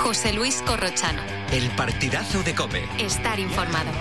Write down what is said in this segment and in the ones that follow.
José Luis Corrochano. El partidazo de COPE. Estar informado.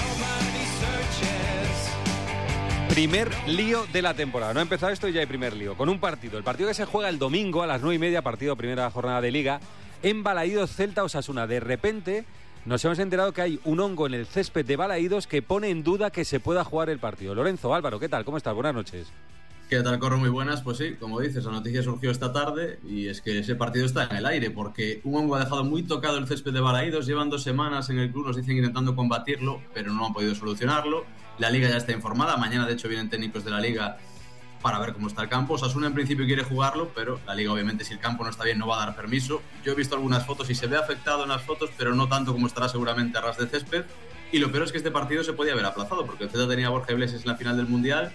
Primer lío de la temporada. No ha empezado esto y ya hay primer lío. Con un partido. El partido que se juega el domingo a las 9:30, partido primera jornada de Liga, en Balaídos, Celta-Osasuna. De repente nos hemos enterado que hay un hongo en el césped de Balaídos que pone en duda que se pueda jugar el partido. Lorenzo, Álvaro, ¿qué tal? ¿Cómo estás? Buenas noches. ¿Qué tal, Corro? Muy buenas. Pues sí, como dices, la noticia surgió esta tarde y es que ese partido está en el aire porque un hongo ha dejado muy tocado el césped de Balaídos. Llevan 2 semanas en el club, nos dicen, intentando combatirlo, pero no han podido solucionarlo. La Liga ya está informada. Mañana, de hecho, vienen técnicos de la Liga para ver cómo está el campo. Osasuna en principio quiere jugarlo, pero la Liga, obviamente, si el campo no está bien, no va a dar permiso. Yo he visto algunas fotos y se ve afectado en las fotos, pero no tanto como estará seguramente a ras de césped. Y lo peor es que este partido se podía haber aplazado porque el Celta tenía a Borja Iglesias en la final del Mundial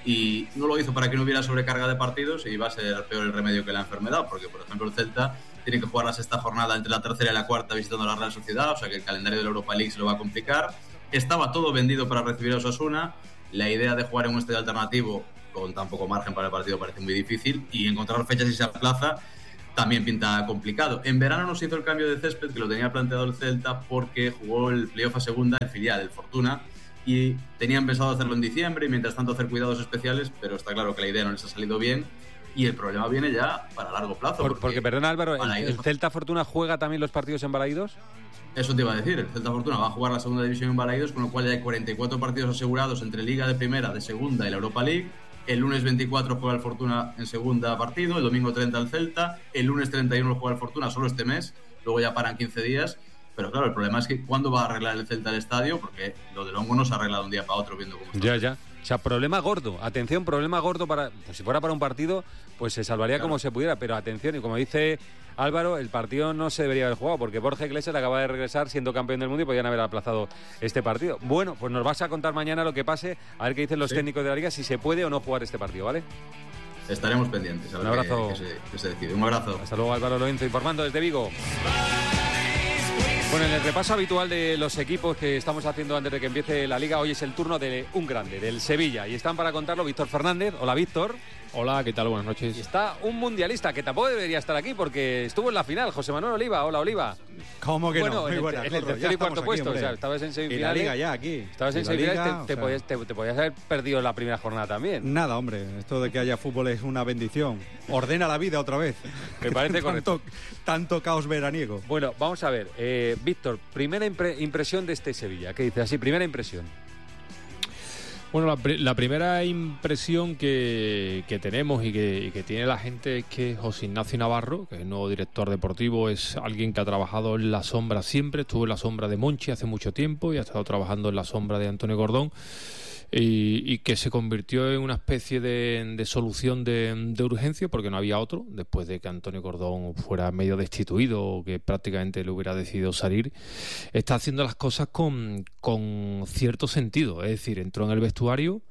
y no lo hizo para que no hubiera sobrecarga de partidos y va a ser peor el remedio que la enfermedad, porque, por ejemplo, el Celta tiene que jugar la sexta jornada entre la tercera y la cuarta visitando a la Real Sociedad, o sea que el calendario de la Europa League se lo va a complicar. Estaba todo vendido para recibir a Osasuna. La idea de jugar en un estadio alternativo con tan poco margen para el partido parece muy difícil y encontrar fechas si se aplaza también pinta complicado. En verano no se hizo el cambio de césped que lo tenía planteado el Celta porque jugó el playoff a segunda, el filial, el Fortuna, y tenían pensado hacerlo en diciembre y mientras tanto hacer cuidados especiales, pero está claro que la idea no les ha salido bien y el problema viene ya para largo plazo. Porque perdona, Álvaro, ¿el Celta Fortuna juega también los partidos en Balaídos? Eso te iba a decir, el Celta Fortuna va a jugar la segunda división en Balaídos, con lo cual ya hay 44 partidos asegurados entre Liga de Primera, de Segunda y la Europa League. El lunes 24 juega el Fortuna en segunda partido, el domingo 30 el Celta, el lunes 31 juega el Fortuna solo este mes, luego ya paran 15 días. Pero claro, el problema es que ¿cuándo va a arreglar el Celta el estadio? Porque lo del hongo no se ha arreglado de un día para otro viendo cómo está. Ya. O sea, problema gordo. Atención, problema gordo para... Pues si fuera para un partido, pues se salvaría claro, como se pudiera. Pero atención, y como dice Álvaro, el partido no se debería haber jugado porque Borja Iglesias acaba de regresar siendo campeón del mundo y podían haber aplazado este partido. Bueno, pues nos vas a contar mañana lo que pase, a ver qué dicen los técnicos de la Liga, si se puede o no jugar este partido, ¿vale? Estaremos pendientes. A ver un abrazo. Que se decide. Un abrazo. Hasta luego, Álvaro Lorenzo, informando desde Vigo. Bueno, en el repaso habitual de los equipos que estamos haciendo antes de que empiece la Liga, hoy es el turno de un grande, del Sevilla. Y están para contarlo Víctor Fernández. Hola, Víctor. Hola, ¿qué tal? Buenas noches. Y está un mundialista que tampoco debería estar aquí porque estuvo en la final, José Manuel Oliva. Hola, Oliva. ¿Cómo que bueno, no? Muy buena. En el tercer y cuarto puesto. O sea, estabas en semifinales. Y la Liga ya aquí. Estabas en semifinales, te podías haber perdido la primera jornada también. Nada, hombre. Esto de que haya fútbol es una bendición. Ordena la vida otra vez. Me parece correcto. Tanto caos veraniego. Bueno, vamos a ver. Víctor, primera impresión de este Sevilla. ¿Qué dices? Así, primera impresión. Bueno, la primera impresión que tenemos y que tiene la gente es que José Ignacio Navarro, que es el nuevo director deportivo, es alguien que ha trabajado en la sombra siempre, estuvo en la sombra de Monchi hace mucho tiempo y ha estado trabajando en la sombra de Antonio Gordón y que se convirtió en una especie de solución de urgencia porque no había otro, después de que Antonio Gordón fuera medio destituido o que prácticamente le hubiera decidido salir. Está haciendo las cosas con cierto sentido, es decir, entró en el vestuario,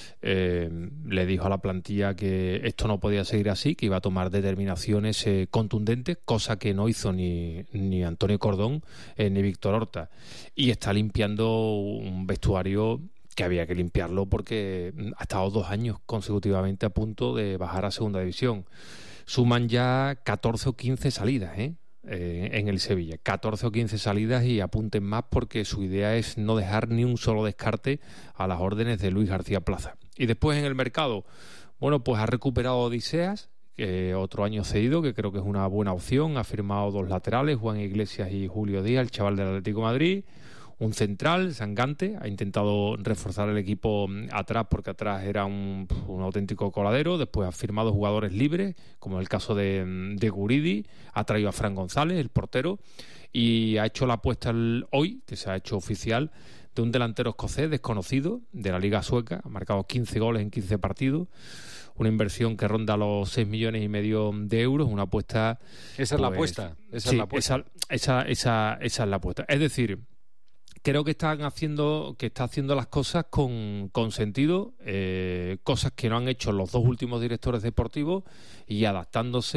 le dijo a la plantilla que esto no podía seguir así, que iba a tomar determinaciones contundentes, cosa que no hizo ni Antonio Gordón ni Víctor Horta, y está limpiando un vestuario que había que limpiarlo porque ha estado 2 años consecutivamente a punto de bajar a segunda división. Suman ya 14 o 15 salidas en el Sevilla, 14 o 15 salidas, y apunten más porque su idea es no dejar ni un solo descarte a las órdenes de Luis García Plaza. Y después en el mercado, bueno, pues ha recuperado Odiseas, otro año cedido, que creo que es una buena opción. Ha firmado 2 laterales, Juan Iglesias y Julio Díaz, el chaval del Atlético de Madrid. Un central, Sangante, ha intentado reforzar el equipo atrás porque atrás era un auténtico coladero. Después ha firmado jugadores libres, como el caso de Guridi, ha traído a Fran González, el portero, y ha hecho la apuesta hoy, que se ha hecho oficial, de un delantero escocés desconocido de la Liga Sueca. Ha marcado 15 goles en 15 partidos. Una inversión que ronda los 6,5 millones de euros, una apuesta... Esa es la apuesta. Esa es la apuesta. Esa es la apuesta. Es decir, creo que está haciendo las cosas con sentido, cosas que no han hecho los 2 últimos directores deportivos y adaptándose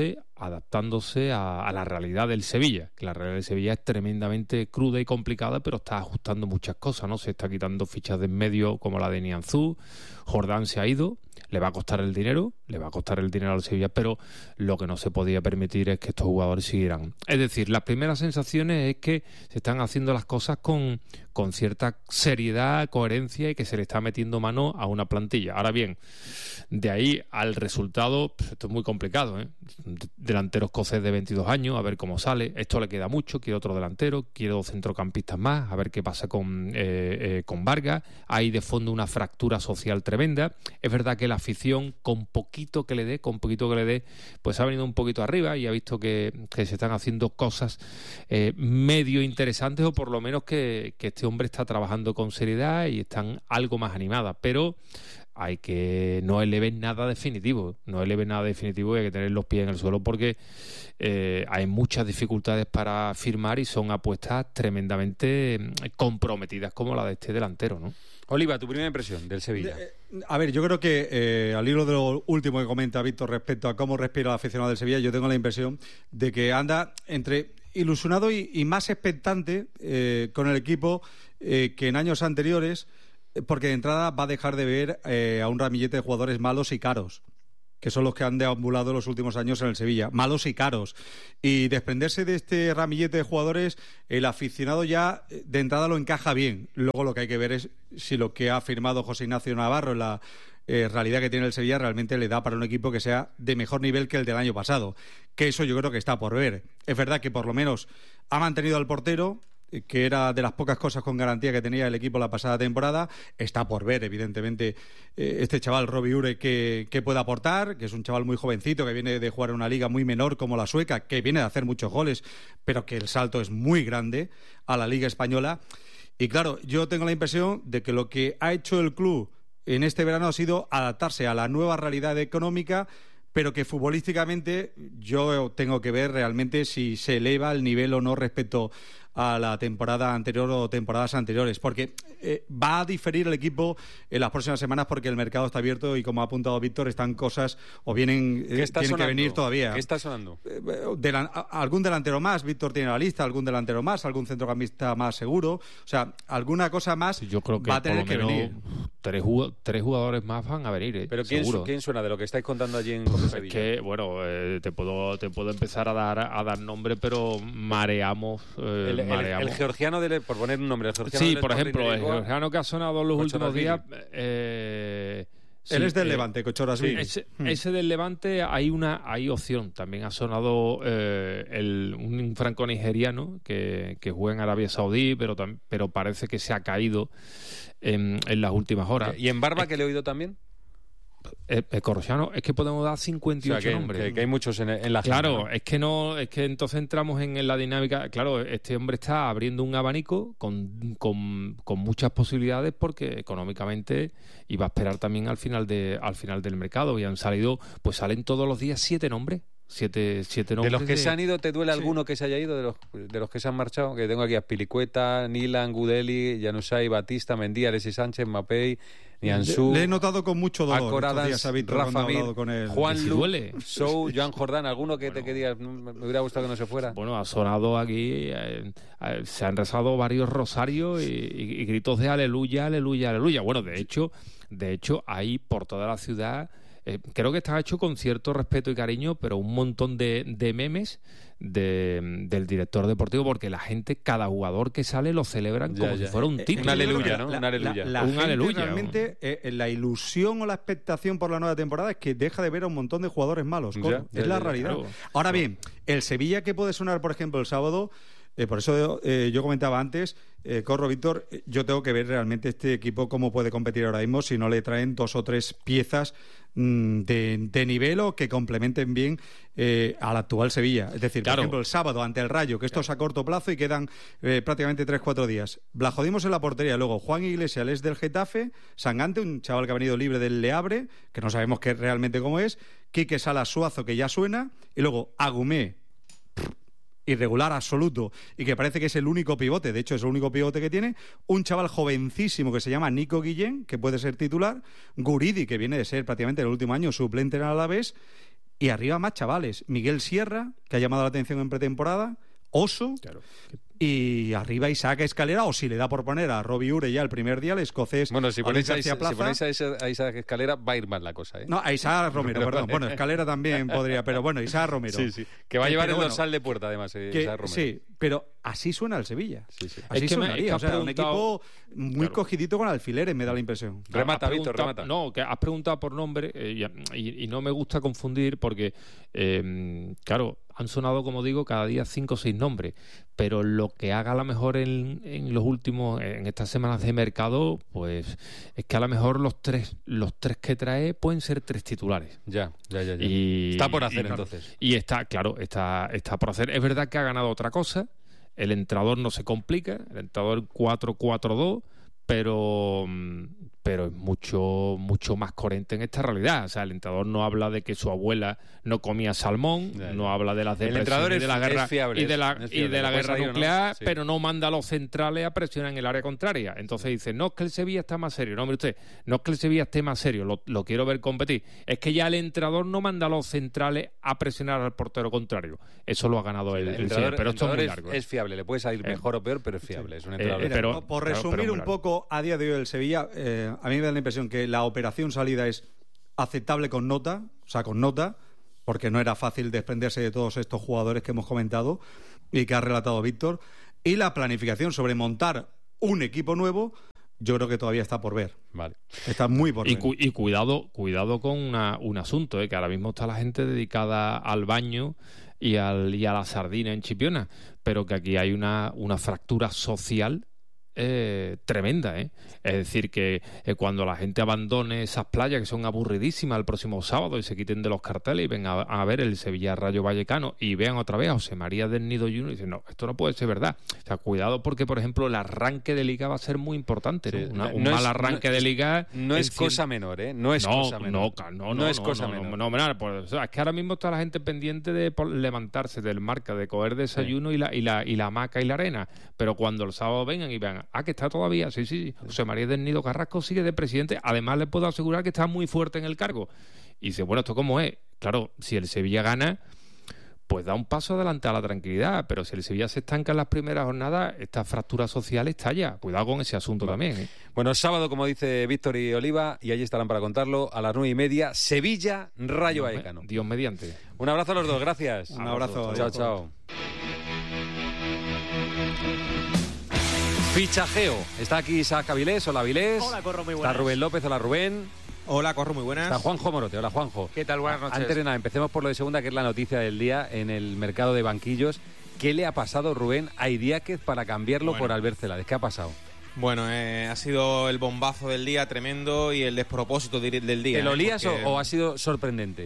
adaptándose a la realidad del Sevilla, que la realidad del Sevilla es tremendamente cruda y complicada, pero está ajustando muchas cosas, ¿no? Se está quitando fichas de en medio como la de Nianzú, Jordán se ha ido, le va a costar el dinero al Sevilla, pero lo que no se podía permitir es que estos jugadores siguieran. Es decir, las primeras sensaciones es que se están haciendo las cosas con cierta seriedad, coherencia y que se le está metiendo mano a una plantilla. Ahora bien, de ahí al resultado, pues esto es muy complicado, ¿eh? Delantero escocés de 22 años, a ver cómo sale. Esto le queda mucho, quiere otro delantero, quiere 2 centrocampistas más, a ver qué pasa con Vargas. Hay de fondo una fractura social tremenda. Es verdad que la afición, con poquito que le dé, pues ha venido un poquito arriba y ha visto que se están haciendo cosas medio interesantes, o por lo menos que este hombre está trabajando con seriedad y están algo más animadas, pero hay que no eleven nada definitivo y hay que tener los pies en el suelo, porque hay muchas dificultades para firmar y son apuestas tremendamente comprometidas como la de este delantero, ¿no? Oliva, tu primera impresión del Sevilla. A ver, yo creo que al hilo de lo último que comenta Víctor respecto a cómo respira el aficionado del Sevilla, yo tengo la impresión de que anda entre ilusionado y más expectante con el equipo que en años anteriores, porque de entrada va a dejar de ver a un ramillete de jugadores malos y caros, que son los que han deambulado en los últimos años en el Sevilla, malos y caros. Y desprenderse de este ramillete de jugadores, el aficionado ya de entrada lo encaja bien. Luego lo que hay que ver es si lo que ha firmado José Ignacio Navarro en la realidad que tiene el Sevilla realmente le da para un equipo que sea de mejor nivel que el del año pasado. Que eso yo creo que está por ver. Es verdad que por lo menos ha mantenido al portero, que era de las pocas cosas con garantía que tenía el equipo la pasada temporada. Está por ver, evidentemente, este chaval Robbie Ure que puede aportar, que es un chaval muy jovencito, que viene de jugar en una liga muy menor como la sueca, que viene de hacer muchos goles, pero que el salto es muy grande a la liga española. Y claro, yo tengo la impresión de que lo que ha hecho el club en este verano ha sido adaptarse a la nueva realidad económica, pero que futbolísticamente yo tengo que ver realmente si se eleva el nivel o no respecto a la temporada anterior o temporadas anteriores, porque va a diferir el equipo en las próximas semanas, porque el mercado está abierto y, como ha apuntado Víctor, están cosas o vienen tienen que venir todavía. ¿Qué está sonando? Algún delantero más, Víctor tiene la lista, algún delantero más, algún centrocampista más seguro, o sea, alguna cosa más. Yo creo que va a tener que venir. Tres jugadores más van a venir, Pero ¿quién suena de lo que estáis contando allí en Sevilla? Es que, bueno, te puedo empezar a dar nombre, pero mareamos. El georgiano, por poner un nombre, el georgiano. Sí, por ejemplo, el georgiano que ha sonado en los últimos días. Sí, él es del Levante, Cochorasvili. Ese del Levante hay opción. También ha sonado un franco-nigeriano que juega en Arabia Saudí, pero parece que se ha caído en las últimas horas. ¿Y en Barba, que le he oído también? Corrochano, es que podemos dar 58 o sea, nombres. Que hay muchos en la Claro, gente, ¿no? es que entonces entramos en la dinámica. Claro, este hombre está abriendo un abanico con muchas posibilidades, porque económicamente iba a esperar también al final del mercado, y salen todos los días 7 nombres. Siete nombres. De los que se han ido, ¿te duele alguno que se haya ido? De los que se han marchado, que tengo aquí a Pilicueta, Nilan, Gudeli, Januzaj, Batista, Mendy, Alexis Sánchez, Mapei, Nianzú. Le he notado con mucho dolor Acoradas, Rafa Mir, con él. Juan Lu, Sou, Joan Jordán. ¿Alguno que digas, me hubiera gustado que no se fuera? Bueno, ha sonado aquí, se han rezado varios rosarios y gritos de aleluya, aleluya, aleluya. Bueno, de hecho, ahí por toda la ciudad, creo que está hecho con cierto respeto y cariño, pero un montón de memes del director deportivo, porque la gente, cada jugador que sale lo celebran como si fuera un título. Un aleluya, ¿no? Un aleluya. La gente aleluya, realmente, la ilusión o la expectación por la nueva temporada es que deja de ver a un montón de jugadores malos. Es la realidad. Claro. Ahora bien, el Sevilla, que puede sonar, por ejemplo, el sábado, por eso yo comentaba antes, Corro, Víctor, yo tengo que ver realmente este equipo cómo puede competir ahora mismo si no le traen 2 o 3 piezas de nivel o que complementen bien al actual Sevilla. Es decir, por ejemplo, el sábado ante el Rayo, que esto es a corto plazo y quedan prácticamente 3-4 días. Blajodimos en la portería, luego Juan Iglesias es del Getafe, Sangante, un chaval que ha venido libre del Le Havre, que no sabemos realmente cómo es, Quique Salas Suazo, que ya suena, y luego Agumé, irregular absoluto, y que parece que es el único pivote, de hecho es el único pivote que tiene, un chaval jovencísimo que se llama Nico Guillén, que puede ser titular, Guridi, que viene de ser prácticamente el último año suplente en el Alavés, y arriba más chavales. Miguel Sierra, que ha llamado la atención en pretemporada, Oso, y arriba Isaac Escalera, o si le da por poner a Robbie Ure ya el primer día, el escocés. Bueno, si ponéis a Isaac Escalera, va a ir mal la cosa, ¿eh? No, a Isaac Romero, perdón. Bueno, Escalera también podría, pero bueno, Isaac Romero. Sí. Que va a llevar el dorsal de puerta, además, Isaac Romero. Sí, pero así suena el Sevilla. Sí. Así sonaría. O sea, un equipo muy cogidito con alfileres, me da la impresión. Remata, Víctor, remata. No, que has preguntado por nombre y no me gusta confundir porque, claro, han sonado, como digo, cada día 5 o 6 nombres, pero lo que haga a lo mejor en los últimos, en estas semanas de mercado, pues es que a lo mejor los tres que trae pueden ser 3 titulares. Ya. Y, está por hacer, claro, entonces. Y está por hacer. Es verdad que ha ganado otra cosa, el entrenador no se complica, el entrenador 4-4-2, pero es mucho más coherente en esta realidad. O sea, el entrenador no habla de que su abuela no comía salmón, no habla de las depresiones de la guerra y de la guerra nuclear, sí. Pero no manda a los centrales a presionar en el área contraria. Entonces dice, no es que el Sevilla está más serio. No, mire usted, no es que el Sevilla esté más serio, lo quiero ver competir. Es que ya el entrenador no manda a los centrales a presionar al portero contrario. Eso lo ha ganado el Sevilla, pero esto es muy largo. Es fiable, le puede salir mejor o peor, pero es fiable. Es un entrenador. Pero, por resumir un poco, a día de hoy el Sevilla, a mí me da la impresión que la operación salida es aceptable con nota, porque no era fácil desprenderse de todos estos jugadores que hemos comentado y que ha relatado Víctor, y la planificación sobre montar un equipo nuevo, yo creo que todavía está por ver. Vale. Está muy por ver. Y cuidado con un asunto, que ahora mismo está la gente dedicada al baño y a la sardina en Chipiona, pero que aquí hay una fractura social tremenda, Es decir, que cuando la gente abandone esas playas que son aburridísimas el próximo sábado y se quiten de los carteles y vengan a ver el Sevilla Rayo Vallecano y vean otra vez a José María del Nido Junior y dicen, no, esto no puede ser verdad. O sea, cuidado porque, por ejemplo, el arranque de Liga va a ser muy importante, ¿no? Un mal arranque de Liga no es cosa menor, No es cosa menor. No es cosa menor. Pues, es que ahora mismo está la gente pendiente de levantarse del Marca, de coger desayuno y la hamaca y la arena, pero cuando el sábado vengan y vean, que está todavía, sí, José María del Nido Carrasco sigue de presidente, además le puedo asegurar que está muy fuerte en el cargo. Y dice, bueno, ¿esto cómo es? Claro, si el Sevilla gana, pues da un paso adelante a la tranquilidad, pero si el Sevilla se estanca en las primeras jornadas, esta fractura social estalla. Cuidado con ese asunto también, Bueno, sábado, como dice Víctor y Oliva, y allí estarán para contarlo, a las 9:30, Sevilla, Rayo Vallecano. Dios mediante. Un abrazo a los dos, gracias. Un abrazo. Chao. Fichajeo. Está aquí Isaac Avilés. Hola, Avilés. Hola, Corro, muy buenas. Está Rubén López. Hola, Rubén. Hola, Corro, muy buenas. Está Juanjo Morote. Hola, Juanjo. ¿Qué tal? Buenas noches. Antes de nada, empecemos por lo de segunda, que es la noticia del día en el mercado de banquillos. ¿Qué le ha pasado, Rubén, a Idiáquez para cambiarlo por Albert Celades? ¿Qué ha pasado? Bueno, ha sido el bombazo del día tremendo y el despropósito del día. ¿Te lo lías o ha sido sorprendente?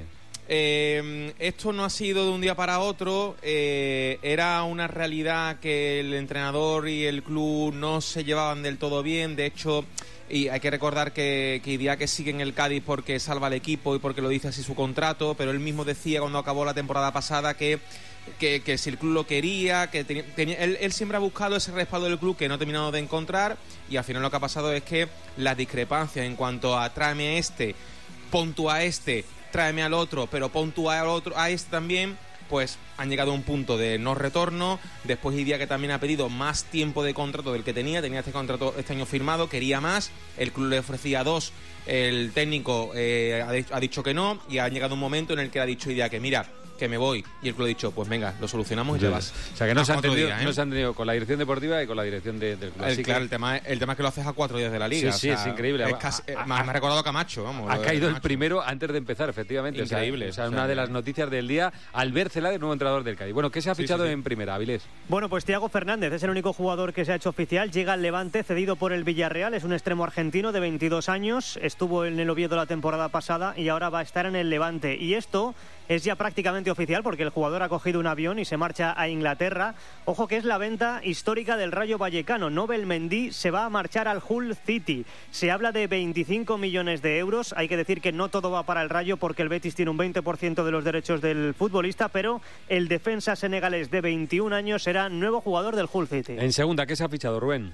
Esto no ha sido de un día para otro, era una realidad que el entrenador y el club no se llevaban del todo bien. De hecho, y hay que recordar que Idiáquez sigue en el Cádiz porque salva al equipo y porque lo dice así su contrato, pero él mismo decía cuando acabó la temporada pasada que si el club lo quería, que él siempre ha buscado ese respaldo del club que no ha terminado de encontrar, y al final lo que ha pasado es que las discrepancias en cuanto a tráeme a este, pon tú a este, tráeme al otro, pero pon tú al otro, a este también, pues han llegado a un punto de no retorno. Después Idiáquez también ha pedido más tiempo de contrato del que tenía este contrato este año firmado, quería más, el club le ofrecía 2, el técnico ha dicho que no, y ha llegado un momento en el que ha dicho Idiáquez, mira, que me voy, y el club ha dicho, pues venga, lo solucionamos y te vas. O sea que no se han entendido con la dirección deportiva y con la dirección del club. Claro, el tema es que lo haces a 4 días de la Liga. Sí, o sea, es increíble. Me ha recordado a Camacho, vamos. Ha caído el primero antes de empezar, efectivamente. Increíble. O sea, una de las noticias del día, Albert Celades, nuevo entrenador del Cádiz. Bueno, ¿qué se ha fichado en primera, Avilés? Bueno, pues Thiago Fernández es el único jugador que se ha hecho oficial. Llega al Levante, cedido por el Villarreal. Es un extremo argentino de 22 años. Estuvo en el Oviedo la temporada pasada y ahora va a estar en el Levante. Y esto es ya prácticamente oficial porque el jugador ha cogido un avión y se marcha a Inglaterra. Ojo que es la venta histórica del Rayo Vallecano. Nobel Mendy se va a marchar al Hull City. Se habla de 25 millones de euros. Hay que decir que no todo va para el Rayo porque el Betis tiene un 20% de los derechos del futbolista, pero el defensa senegalés de 21 años será nuevo jugador del Hull City. En segunda, ¿qué se ha fichado, Rubén?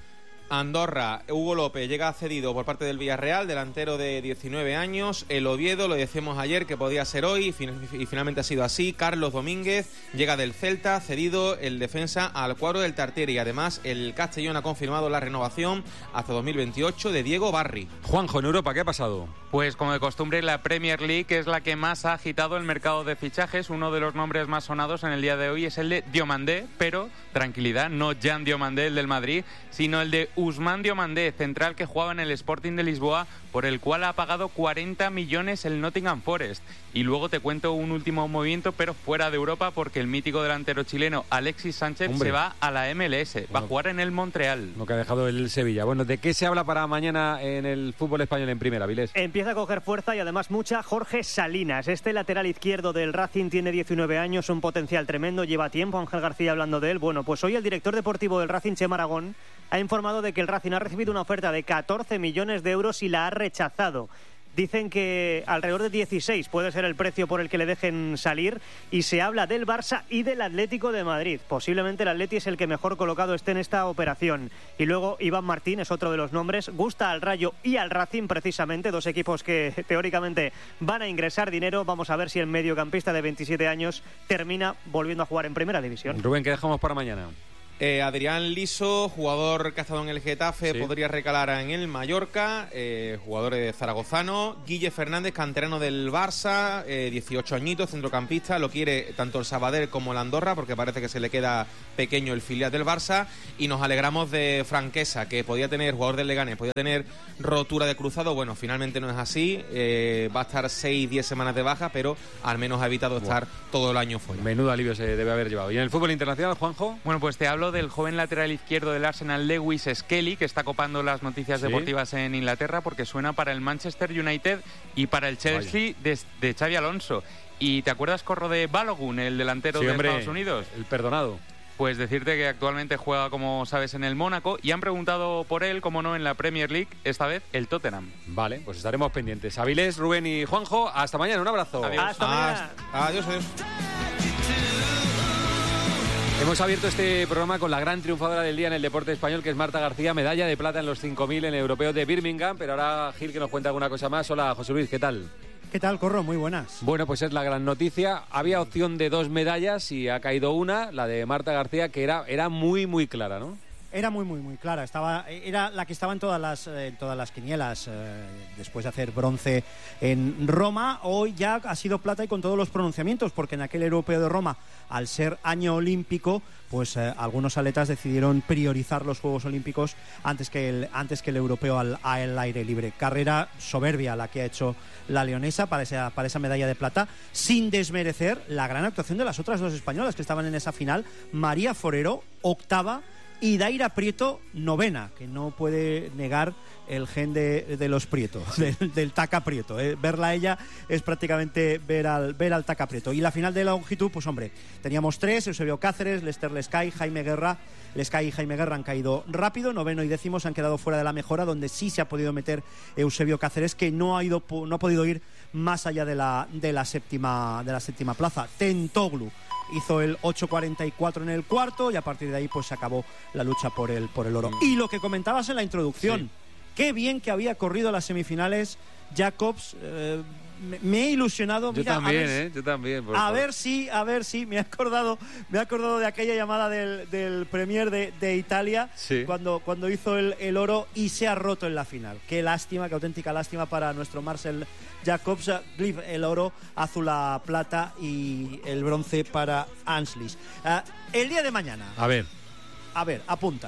Andorra, Hugo López llega cedido por parte del Villarreal, delantero de 19 años. El Oviedo, lo decíamos ayer que podía ser hoy y finalmente ha sido así. Carlos Domínguez llega del Celta, cedido el defensa al cuadro del Tartiere. Y además el Castellón ha confirmado la renovación hasta 2028 de Diego Barri. Juanjo, en Europa, ¿qué ha pasado? Pues como de costumbre, la Premier League es la que más ha agitado el mercado de fichajes. Uno de los nombres más sonados en el día de hoy es el de Diomandé, pero tranquilidad, no Jan Diomandé, el del Madrid, sino el de Ousmane Diomandé, central que jugaba en el Sporting de Lisboa, por el cual ha pagado 40 millones el Nottingham Forest. Y luego te cuento un último movimiento, pero fuera de Europa, porque el mítico delantero chileno Alexis Sánchez se va a la MLS, va a jugar en el Montreal. Lo que ha dejado el Sevilla. Bueno, ¿de qué se habla para mañana en el fútbol español en primera, Vilés? Empieza a coger fuerza y además mucha Jorge Salinas. Este lateral izquierdo del Racing tiene 19 años, un potencial tremendo, lleva tiempo Ángel García hablando de él. Bueno, pues hoy el director deportivo del Racing, Chema Aragón, ha informado de que el Racing ha recibido una oferta de 14 millones de euros y la ha rechazado. Dicen que alrededor de 16 puede ser el precio por el que le dejen salir, y se habla del Barça y del Atlético de Madrid. Posiblemente el Atleti es el que mejor colocado esté en esta operación. Y luego Iván Martín es otro de los nombres. Gusta al Rayo y al Racing precisamente, dos equipos que teóricamente van a ingresar dinero. Vamos a ver si el mediocampista de 27 años termina volviendo a jugar en primera división. Rubén, ¿qué dejamos para mañana? Adrián Liso, jugador que ha estado en el Getafe, sí, podría recalar en el Mallorca, jugador zaragozano. Guille Fernández, canterano del Barça, 18 añitos, centrocampista, lo quiere tanto el Sabadell como el Andorra, porque parece que se le queda pequeño el filial del Barça. Y nos alegramos de Franquesa, que podía tener, jugador del Leganés, podía tener rotura de cruzado. Bueno, finalmente no es así, va a estar 6-10 semanas de baja, pero al menos ha evitado estar todo el año fuera. Menudo alivio se debe haber llevado. ¿Y en el fútbol internacional, Juanjo? Bueno, pues te hablo del joven lateral izquierdo del Arsenal, Lewis Skelly, que está copando las noticias deportivas en Inglaterra, porque suena para el Manchester United y para el Chelsea de Xabi Alonso. ¿Y te acuerdas, Corro, de Balogun, el delantero de Estados Unidos? El perdonado. Pues decirte que actualmente juega, como sabes, en el Mónaco, y han preguntado por él, como no, en la Premier League, esta vez el Tottenham. Vale, pues estaremos pendientes. Avilés, Rubén y Juanjo, hasta mañana, un abrazo. Adiós. Hasta mañana. Adiós. Hemos abierto este programa con la gran triunfadora del día en el deporte español, que es Marta García, medalla de plata en los 5.000 en el Europeo de Birmingham. Pero ahora Gil, que nos cuenta alguna cosa más. Hola, José Luis, ¿qué tal? ¿Qué tal, Corro? Muy buenas. Bueno, pues es la gran noticia. Había opción de 2 medallas y ha caído una, la de Marta García, que era muy, muy clara, ¿no? Era muy clara. Era la que estaba en todas las quinielas. Después de hacer bronce en Roma, hoy ya ha sido plata y con todos los pronunciamientos, porque en aquel Europeo de Roma, al ser año olímpico, pues algunos atletas decidieron priorizar los Juegos Olímpicos antes que el europeo al aire libre. Carrera soberbia la que ha hecho la leonesa para esa medalla de plata, sin desmerecer la gran actuación de las otras dos españolas que estaban en esa final. María Forero, octava, y Daira Prieto, novena, que no puede negar el gen de los Prieto, del Taca Prieto. Verla a ella es prácticamente ver al Taca Prieto. Y la final de la longitud, pues hombre, teníamos 3, Eusebio Cáceres, Lester Lescay, Jaime Guerra. Lescay y Jaime Guerra han caído rápido, 9º y 10º se han quedado fuera de la mejora, donde sí se ha podido meter Eusebio Cáceres, que no ha podido ir más allá de la séptima plaza. Tentoglu hizo el 8.44 en el cuarto y a partir de ahí pues se acabó la lucha por el oro. Y lo que comentabas en la introducción, sí, qué bien que había corrido las semifinales Jacobs. Me he ilusionado. Yo también. A ver si me he acordado de aquella llamada del Premier de Italia, sí, cuando hizo el oro y se ha roto en la final. Qué lástima, qué auténtica lástima para nuestro Marcel Jacobs. Gliff el oro, Azul la plata y el bronce para Anslis. El día de mañana. A ver, apunta.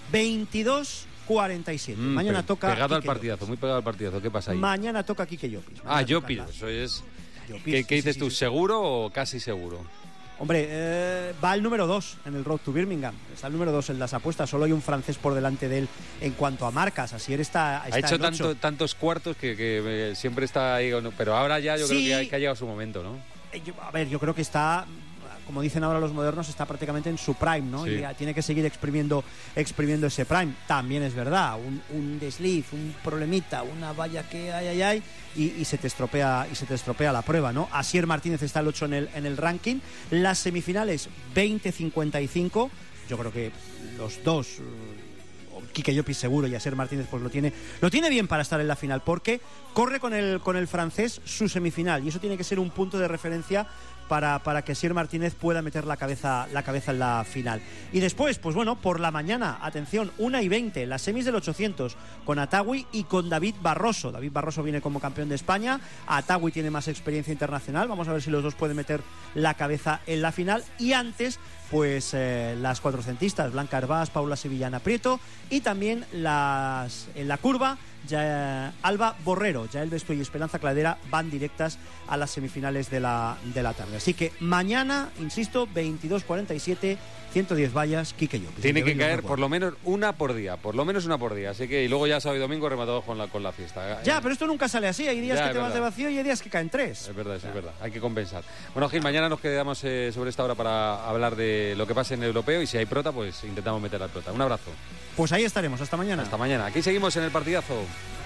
22:47. Mañana toca pegado Quique al partidazo, Llopis. muy pegado al partidazo. ¿Qué pasa ahí? Mañana toca Quique Llopis. Llopis, eso es. Llopis, ¿Qué dices sí, tú? sí. ¿Seguro o casi seguro? Hombre, va el número 2 en el Road to Birmingham. Está el número 2 en las apuestas. Solo hay un francés por delante de él en cuanto a marcas. Asier está ha hecho en tantos cuartos que siempre está ahí. Pero ahora ya yo creo que ha llegado su momento, ¿no? Yo creo que está, como dicen ahora los modernos, está prácticamente en su prime, ¿no? Sí. Y tiene que seguir exprimiendo ese prime. También es verdad, un desliz, un problemita, una valla que hay y se te estropea la prueba, ¿no? Asier Martínez está el 8 en el ranking. Las semifinales 20:55. Yo creo que los dos Quique Llopis seguro, y Asier Martínez pues lo tiene bien para estar en la final, porque corre con el francés su semifinal, y eso tiene que ser un punto de referencia para que Asier Martínez pueda meter la cabeza en la final. Y después, pues bueno, por la mañana, atención, 1:20, las semis del 800, con Atawi y con David Barroso. David Barroso viene como campeón de España, Atawi tiene más experiencia internacional, vamos a ver si los dos pueden meter la cabeza en la final. Y antes, pues las cuatrocentistas, Blanca Hervás, Paula Sevillana Prieto, y también en la curva, ya Alba Borrero, Yael Besto y Esperanza Cladera van directas a las semifinales de la tarde. Así que mañana, insisto, 22:47, 110 vallas, Quique Llopis. Tiene que caer por lo menos una por día. Así que, y luego ya sábado y domingo rematados con la fiesta. Ya, pero esto nunca sale así. Hay días que te vas de vacío y hay días que caen 3. Es verdad. Hay que compensar. Bueno, Gil, mañana nos quedamos sobre esta hora para hablar de lo que pasa en el europeo, y si hay prota, pues intentamos meter la prota. Un abrazo. Pues ahí estaremos. Hasta mañana. Hasta mañana. Aquí seguimos en el partidazo.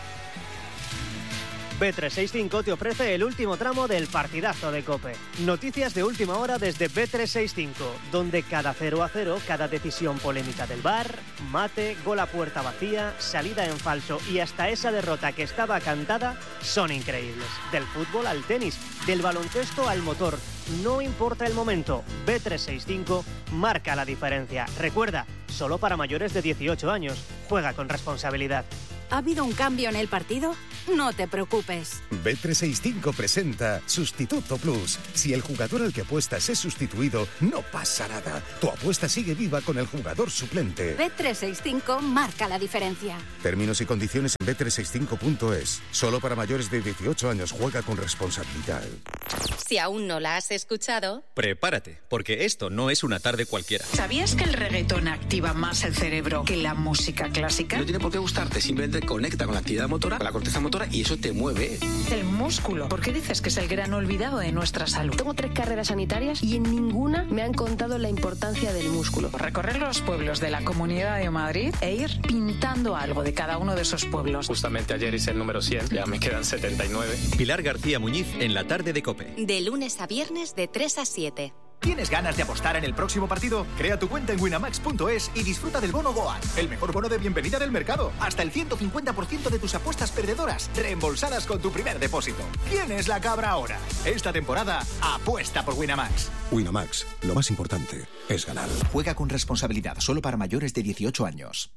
Bet365 te ofrece el último tramo del partidazo de COPE. Noticias de última hora desde Bet365, donde cada 0-0, cada decisión polémica del VAR, mate, gol a puerta vacía, salida en falso y hasta esa derrota que estaba cantada son increíbles. Del fútbol al tenis, del baloncesto al motor, no importa el momento, Bet365 marca la diferencia. Recuerda, solo para mayores de 18 años. Juega con responsabilidad. ¿Ha habido un cambio en el partido? No te preocupes. Bet365 presenta Sustituto Plus. Si el jugador al que apuestas es sustituido, no pasa nada. Tu apuesta sigue viva con el jugador suplente. Bet365 marca la diferencia. Términos y condiciones en bet365.es. Solo para mayores de 18 años. Juega con responsabilidad. Si aún no la has escuchado, prepárate, porque esto no es una tarde cualquiera. ¿Sabías que el reggaetón activa más el cerebro que la música clásica? No tiene por qué gustarte, simplemente conecta con la actividad motora, con la corteza motora, y eso te mueve. El músculo. ¿Por qué dices que es el gran olvidado de nuestra salud? Tengo 3 carreras sanitarias y en ninguna me han contado la importancia del músculo. Recorrer los pueblos de la Comunidad de Madrid e ir pintando algo de cada uno de esos pueblos. Justamente ayer hice el número 100, ya me quedan 79. Pilar García Muñiz en la tarde de COPE. de lunes a viernes de 3 a 7. ¿Tienes ganas de apostar en el próximo partido? Crea tu cuenta en winamax.es y disfruta del bono Goal, el mejor bono de bienvenida del mercado. Hasta el 150% de tus apuestas perdedoras reembolsadas con tu primer depósito. ¿Quién es la cabra ahora? Esta temporada, apuesta por Winamax. Winamax, lo más importante es ganar. Juega con responsabilidad, solo para mayores de 18 años.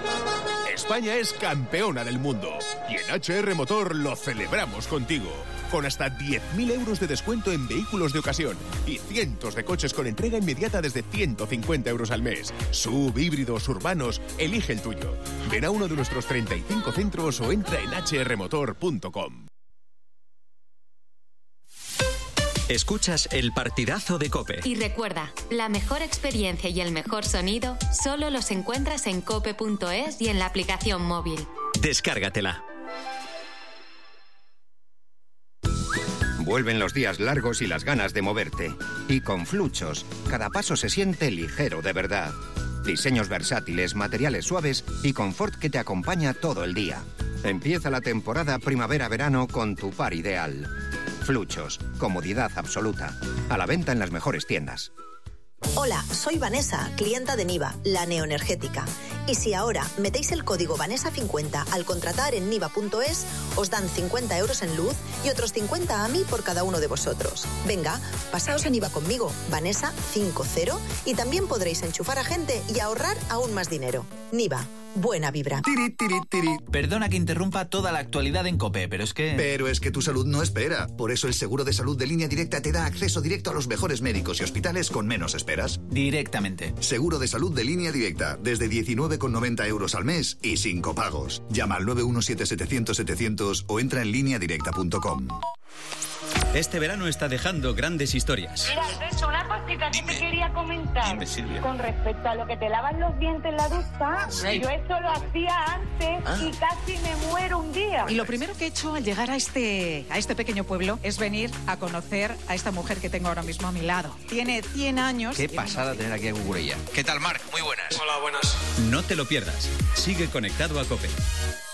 España es campeona del mundo y en HR Motor lo celebramos contigo. Con hasta 10.000 euros de descuento en vehículos de ocasión y cientos de coches con entrega inmediata desde 150 euros al mes. SUV, híbridos, urbanos, elige el tuyo. Ven a uno de nuestros 35 centros o entra en hrmotor.com. Escuchas el partidazo de COPE. Y recuerda, la mejor experiencia y el mejor sonido solo los encuentras en cope.es y en la aplicación móvil. Descárgatela. Vuelven los días largos y las ganas de moverte. Y con Fluchos, cada paso se siente ligero de verdad. Diseños versátiles, materiales suaves y confort que te acompaña todo el día. Empieza la temporada primavera-verano con tu par ideal. Fluchos, comodidad absoluta. A la venta en las mejores tiendas. Hola, soy Vanessa, clienta de Niva, la neoenergética. Y si ahora metéis el código Vanessa50 al contratar en niva.es, os dan 50 euros en luz y otros 50 a mí por cada uno de vosotros. Venga, pasaos a Niva conmigo, Vanessa50, y también podréis enchufar a gente y ahorrar aún más dinero. Niva, buena vibra. Perdona que interrumpa toda la actualidad en COPE, pero es que tu salud no espera. Por eso el seguro de salud de Línea Directa te da acceso directo a los mejores médicos y hospitales con menos esperas. Directamente. Seguro de salud de Línea Directa, desde 19,90 euros al mes y sin copagos. Llama al 917-700-700 o entra en lineadirecta.com. Este verano está dejando grandes historias. Mira, Alberto, una cosita que te quería comentar. Dime, Silvia. Con respecto a lo que te lavan los dientes en la ducha, Sí. yo eso lo hacía antes y casi me muero un día. Y lo primero que he hecho al llegar a este pequeño pueblo es venir a conocer a esta mujer que tengo ahora mismo a mi lado. Tiene 100 años. Qué pasada tener aquí a Cucurella. ¿Qué tal, Marc? Muy buenas. Hola, buenas. No te lo pierdas. Sigue conectado a COPE.